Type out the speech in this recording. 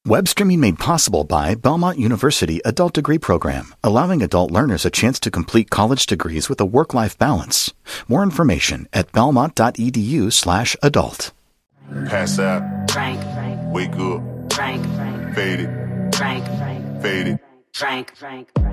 Web streaming made possible by Belmont University Adult Degree Program, allowing adult learners a chance to complete college degrees with a work-life balance. More information at belmont.edu/adult. Pass out. Frank. Wake up. Frank. Fade it. Frank. Fade it. Frank.